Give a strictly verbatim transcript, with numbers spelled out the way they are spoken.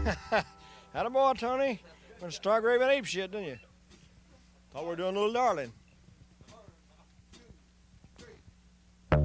Atta boy, Tony. Gonna start graving ape shit, didn't you? Thought we were doing a little darling.